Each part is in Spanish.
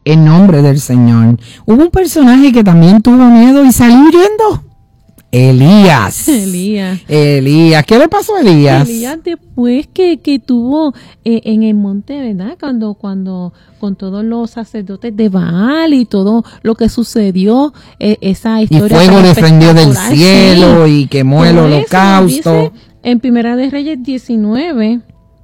en nombre del Señor. Hubo un personaje que también tuvo miedo y salió huyendo. Elías. ¿Qué le pasó a Elías? Elías después que tuvo en el monte, ¿verdad? Cuando con todos los sacerdotes de Baal y todo lo que sucedió, esa historia. Y fuego descendió del cielo, sí, y quemó el holocausto. En Primera de Reyes 19,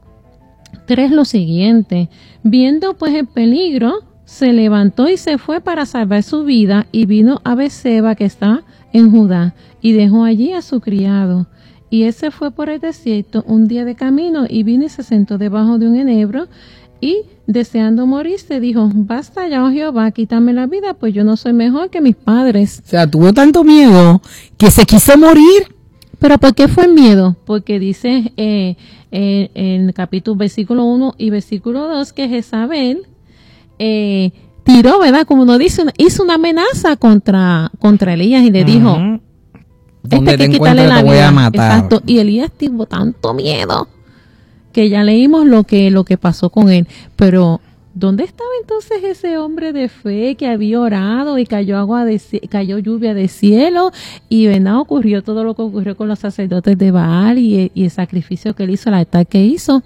3 lo siguiente: viendo pues el peligro, se levantó y se fue para salvar su vida, y vino a Berseba, que está en Judá, y dejó allí a su criado. Y él se fue por el desierto un día de camino, y vino y se sentó debajo de un enebro, y deseando morirse dijo: basta ya, oh Jehová, quítame la vida, pues yo no soy mejor que mis padres. O sea, tuvo tanto miedo que se quiso morir. ¿Pero por qué fue miedo? Porque dice en el capítulo, versículo 1 y versículo 2, que Jezabel tiró, ¿verdad? Como nos dice, hizo una amenaza contra Elías y le dijo: donde te encuentre te voy a matar. Exacto. Y Elías tuvo tanto miedo que ya leímos lo que pasó con él. Pero ¿dónde estaba entonces ese hombre de fe que había orado y cayó lluvia de cielo? Y ¿verdad? Ocurrió todo lo que ocurrió con los sacerdotes de Baal y el sacrificio que él hizo, el altar que hizo.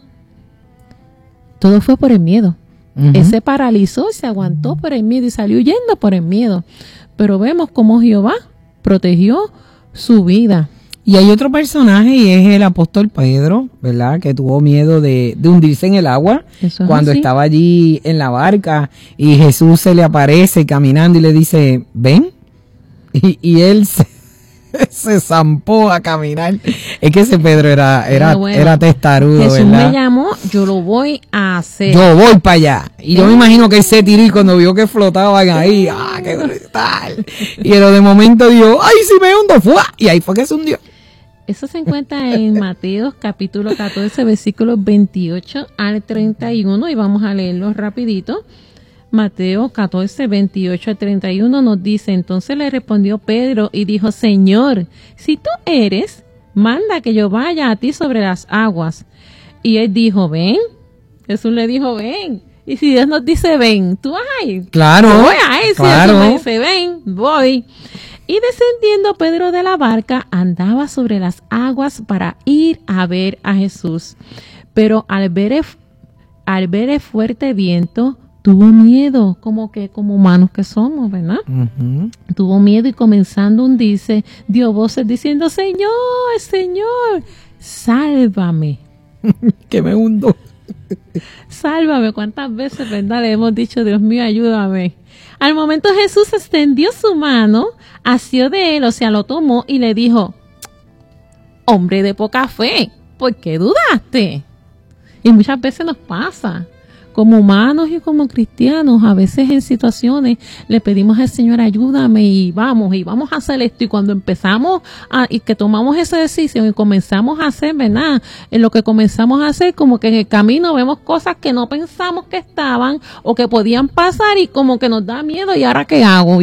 Todo fue por el miedo. Él se paralizó y se aguantó por el miedo y salió huyendo por el miedo. Pero vemos cómo Jehová protegió su vida. Y hay otro personaje, y es el apóstol Pedro, ¿verdad? Que tuvo miedo de hundirse en el agua cuando estaba allí en la barca, y Jesús se le aparece caminando y le dice: ven. Y él se zampó a caminar. Es que ese Pedro era testarudo, Jesús, ¿verdad? Me llamó, yo lo voy a hacer. Yo voy para allá. Y yo me imagino que él se tiró, y cuando vio que flotaban ahí, qué brutal. Y de momento dijo: ay, si me hundo, ¡fua! Y ahí fue que se hundió. Eso se encuentra en Mateo capítulo 14, versículos 28 al 31, y vamos a leerlo rapidito. Mateo 14, 28 al 31 nos dice: entonces le respondió Pedro y dijo: Señor, si tú eres, manda que yo vaya a ti sobre las aguas. Y él dijo: ven. Jesús le dijo: ven. Y si Dios nos dice ven, tú vas a ir. Claro. Yo voy a ir. Claro. Si Jesús me dice ven, voy. Y descendiendo Pedro de la barca, andaba sobre las aguas para ir a ver a Jesús. Pero al ver el fuerte viento, tuvo miedo, como humanos que somos, ¿verdad? Tuvo miedo, y comenzando a hundirse, dio voces diciendo: Señor, Señor, sálvame. Que me hundo. Sálvame. ¿Cuántas veces, verdad, le hemos dicho: Dios mío, ayúdame? Al momento Jesús extendió su mano, asió de él, o sea, lo tomó y le dijo: hombre de poca fe, ¿por qué dudaste? Y muchas veces nos pasa, como humanos y como cristianos, a veces en situaciones le pedimos al Señor: ayúdame, y vamos a hacer esto, y cuando empezamos y que tomamos esa decisión y comenzamos a hacer, ¿verdad? En lo que comenzamos a hacer, como que en el camino vemos cosas que no pensamos que estaban o que podían pasar, y como que nos da miedo: ¿y ahora qué hago?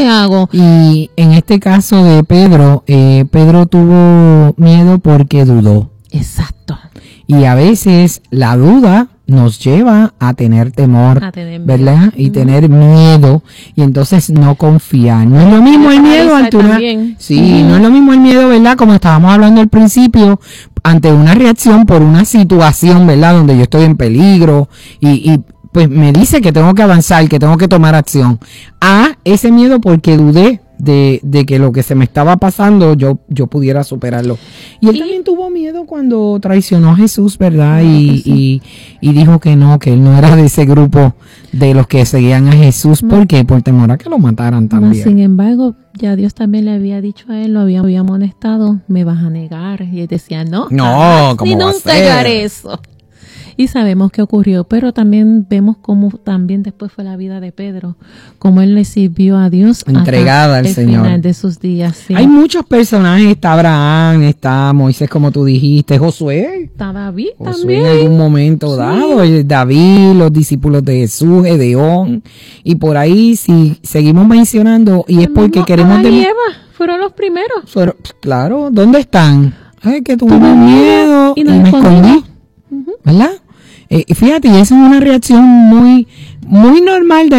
Y en este caso de Pedro, Pedro tuvo miedo porque dudó. Exacto. Y a veces la duda nos lleva a tener temor, ¿verdad? Y tener miedo, y entonces no confiar. No es lo mismo el miedo ante una... Sí, no es lo mismo el miedo, ¿verdad? Como estábamos hablando al principio, ante una reacción por una situación, ¿verdad? Donde yo estoy en peligro y pues me dice que tengo que avanzar, que tengo que tomar acción. A ese miedo porque dudé de que lo que se me estaba pasando yo pudiera superarlo. Y él también tuvo miedo cuando traicionó a Jesús, ¿verdad? Y dijo que él no era de ese grupo de los que seguían a Jesús. ¿Por qué? Por temor a que lo mataran también. Sin embargo, ya Dios también le había dicho a él, lo había amonestado: me vas a negar. Y él decía: no, ¿cómo ni nunca haré eso. Y sabemos qué ocurrió, pero también vemos cómo también después fue la vida de Pedro, cómo él le sirvió a Dios entregada al Señor. Final de sus días. Sí. Hay muchos personajes: está Abraham, está Moisés, como tú dijiste, Josué. Está David también. En algún momento dado, David, los discípulos de Jesús, Gedeón, y por ahí si seguimos mencionando, y es porque queremos... Adán y Eva fueron los primeros. Claro, ¿dónde están? Ay, que tuve miedo y me escondí. ¿Verdad? Fíjate, y esa es una reacción muy, muy normal de